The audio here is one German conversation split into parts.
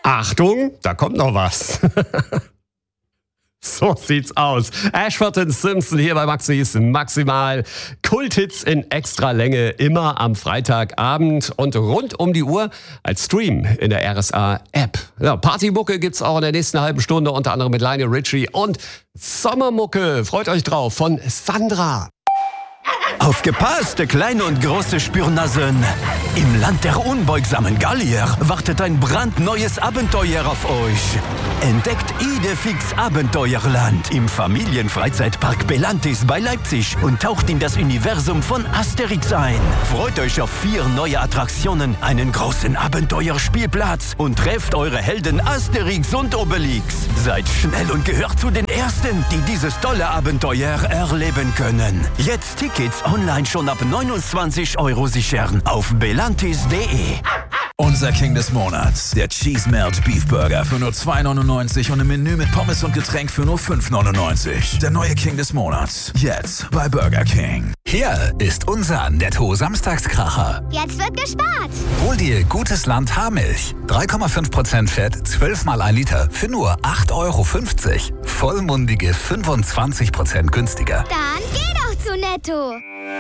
Achtung, da kommt noch was. So sieht's aus. Ashford & Simpson hier bei Maxis Maximal. Kulthits in extra Länge, immer am Freitagabend und rund um die Uhr als Stream in der RSA-App. Ja, Partymucke gibt's auch in der nächsten halben Stunde, unter anderem mit Lionel Richie und Sommermucke. Freut euch drauf, von Sandra. Aufgepasst, kleine und große Spürnasen! Im Land der unbeugsamen Gallier wartet ein brandneues Abenteuer auf euch. Entdeckt Idefix Abenteuerland im Familienfreizeitpark Belantis bei Leipzig und taucht in das Universum von Asterix ein. Freut euch auf 4 neue Attraktionen, einen großen Abenteuerspielplatz und trefft eure Helden Asterix und Obelix. Seid schnell und gehört zu den Ersten, die dieses tolle Abenteuer erleben können. Jetzt Tickets online schon ab 29 € sichern auf belantis.de. Unser King des Monats, der Cheese Melt Beef Burger für nur 2,99 und ein Menü mit Pommes und Getränk für nur 5,99. Der neue King des Monats, jetzt bei Burger King. Hier ist unser Netto-Samstagskracher. Jetzt wird gespart. Hol dir Gutes Land Haarmilch. 3,5% Fett, 12 mal 1 Liter für nur 8,50 €. Vollmundige 25% günstiger. Dann geh doch zu Netto.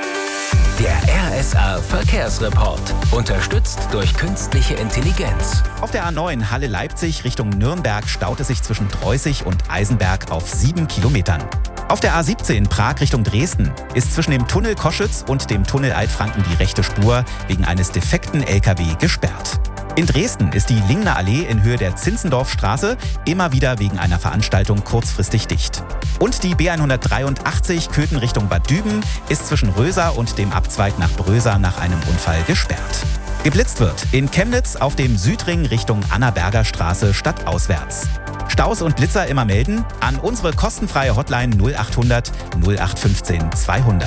Der RSA Verkehrsreport. Unterstützt durch künstliche Intelligenz. Auf der A9 Halle-Leipzig Richtung Nürnberg staut es sich zwischen Dreußig und Eisenberg auf 7 Kilometern. Auf der A17 Prag Richtung Dresden ist zwischen dem Tunnel Koschütz und dem Tunnel Altfranken die rechte Spur wegen eines defekten LKW gesperrt. In Dresden ist die Lingner Allee in Höhe der Zinzendorfstraße immer wieder wegen einer Veranstaltung kurzfristig dicht. Und die B183 Köthen Richtung Bad Düben ist zwischen Rösa und dem Abzweig nach Brösa nach einem Unfall gesperrt. Geblitzt wird in Chemnitz auf dem Südring Richtung Annaberger Straße stadtauswärts. Staus und Blitzer immer melden an unsere kostenfreie Hotline 0800 0815 200.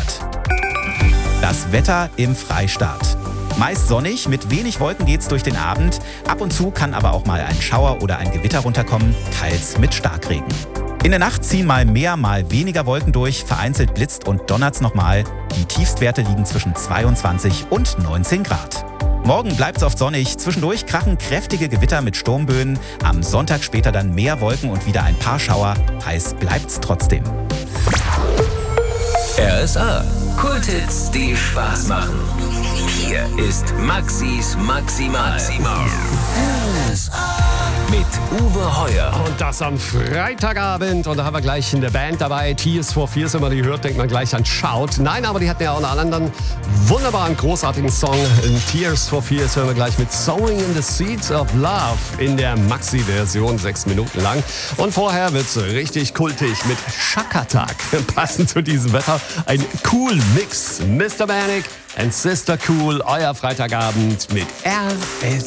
Das Wetter im Freistaat. Meist sonnig, mit wenig Wolken geht's durch den Abend. Ab und zu kann aber auch mal ein Schauer oder ein Gewitter runterkommen, teils mit Starkregen. In der Nacht ziehen mal mehr, mal weniger Wolken durch, vereinzelt blitzt und donnert's nochmal. Die Tiefstwerte liegen zwischen 22 und 19 Grad. Morgen bleibt's oft sonnig, zwischendurch krachen kräftige Gewitter mit Sturmböen. Am Sonntag später dann mehr Wolken und wieder ein paar Schauer. Heiß bleibt's trotzdem. RSA. Kulthits, die Spaß machen. Hier ist Maxis Maximal. Mit Uwe Heuer. Und das am Freitagabend. Und da haben wir gleich in der Band dabei. Tears for Fears, wenn man die hört, denkt man gleich an Shout. Nein, aber die hatten ja auch einen anderen wunderbaren, großartigen Song. In Tears for Fears hören wir gleich mit Sowing in the Seeds of Love in der Maxi-Version, 6 Minuten lang. Und vorher wird's richtig kultig mit Shakatak. Passend zu diesem Wetter ein cool Mix. Mr. Manic and Sister Cool, euer Freitagabend mit RSA.